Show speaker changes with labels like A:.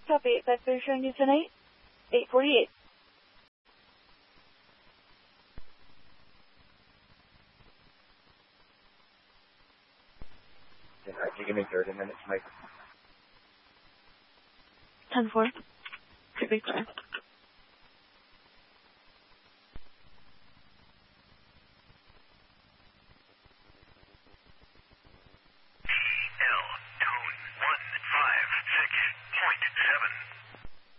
A: Copy. Best we're showing you tonight, 848.
B: Alright, you give me 30 minutes, Mike.
A: 10-4. To be clear.